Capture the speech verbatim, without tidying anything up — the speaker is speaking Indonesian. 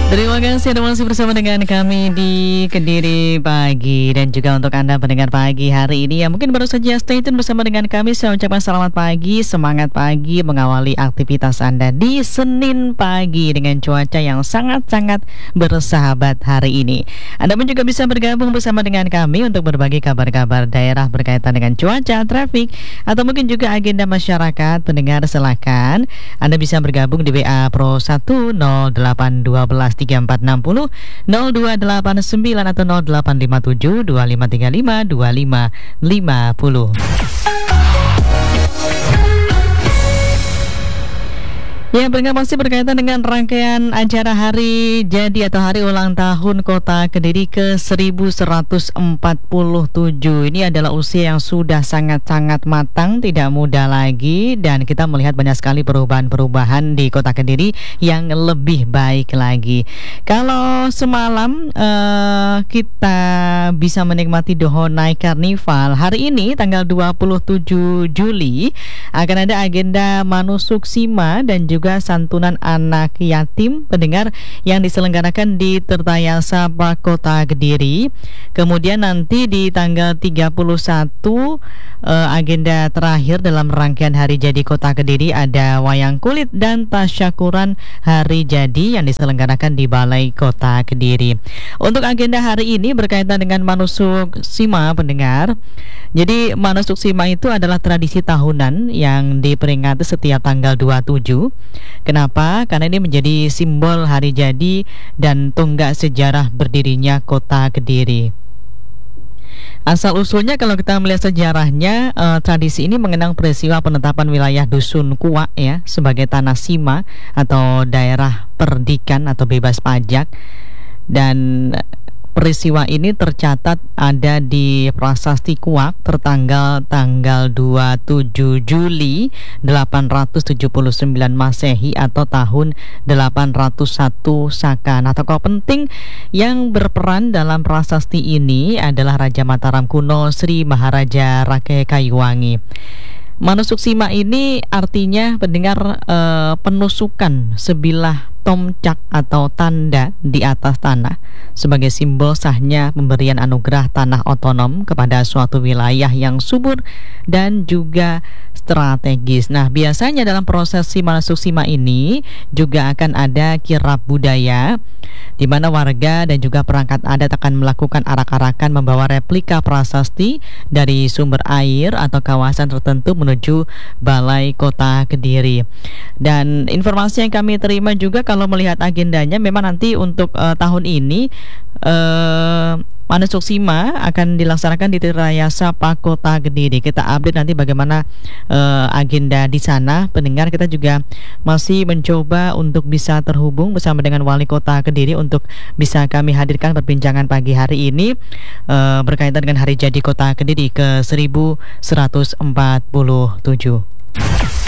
Terima kasih Anda masih bersama dengan kami di Kediri Pagi. Dan juga untuk Anda pendengar pagi hari ini yang mungkin baru saja stay tune bersama dengan kami, saya ucapkan selamat pagi, semangat pagi mengawali aktivitas Anda di Senin pagi dengan cuaca yang sangat-sangat bersahabat hari ini. Anda pun juga bisa bergabung bersama dengan kami untuk berbagi kabar-kabar daerah berkaitan dengan cuaca, trafik, atau mungkin juga agenda masyarakat. Pendengar silakan Anda bisa bergabung di W A Pro satu nol delapan satu dua tiga empat enam nol nol dua delapan sembilan atau nol delapan lima tujuh dua lima tiga lima dua lima lima nol. Ya, pendengar masih berkaitan dengan rangkaian acara hari jadi atau hari ulang tahun Kota Kediri ke seribu seratus empat puluh tujuh. Ini adalah usia yang sudah sangat-sangat matang, tidak muda lagi, dan kita melihat banyak sekali perubahan-perubahan di Kota Kediri yang lebih baik lagi. Kalau semalam uh, kita bisa menikmati Dohonai Karnival, hari ini tanggal dua puluh tujuh Juli akan ada agenda Manusuksima dan juga juga santunan anak yatim pendengar yang diselenggarakan di Tirtayasa Park Kota Kediri. Kemudian nanti di tanggal tiga puluh satu eh, agenda terakhir dalam rangkaian hari jadi Kota Kediri ada wayang kulit dan tasyakuran hari jadi yang diselenggarakan di Balai Kota Kediri. Untuk agenda hari ini berkaitan dengan Manusuksima pendengar. Jadi Manusuksima itu adalah tradisi tahunan yang diperingati setiap tanggal dua puluh tujuh. Kenapa? Karena ini menjadi simbol hari jadi dan tonggak sejarah berdirinya Kota Kediri. Asal usulnya kalau kita melihat sejarahnya, eh, tradisi ini mengenang peristiwa penetapan wilayah Dusun Kuak ya sebagai tanah sima atau daerah perdikan atau bebas pajak. Dan peristiwa ini tercatat ada di Prasasti Kuak tertanggal tanggal dua puluh tujuh Juli delapan ratus tujuh puluh sembilan Masehi atau tahun delapan ratus satu Saka. Nah, tokoh penting yang berperan dalam prasasti ini adalah Raja Mataram kuno Sri Maharaja Rakeh Kayuwangi. Manusuksima ini artinya pendengar eh, penusukan sebilah tomcak atau tanda di atas tanah sebagai simbol sahnya pemberian anugerah tanah otonom kepada suatu wilayah yang subur dan juga strategis. Nah, biasanya dalam prosesi Manusuksima ini juga akan ada kirab budaya di mana warga dan juga perangkat adat akan melakukan arak-arakan membawa replika prasasti dari sumber air atau kawasan tertentu menuju Balai Kota Kediri. Dan informasi yang kami terima juga kalau melihat agendanya memang nanti untuk uh, tahun ini uh, Manusuksima akan dilaksanakan di Tirtayasa Park Kota Kediri. Kita update nanti bagaimana uh, agenda di sana. Pendengar, kita juga masih mencoba untuk bisa terhubung bersama dengan Wali Kota Kediri untuk bisa kami hadirkan perbincangan pagi hari ini uh, berkaitan dengan hari jadi Kota Kediri ke seribu seratus empat puluh tujuh.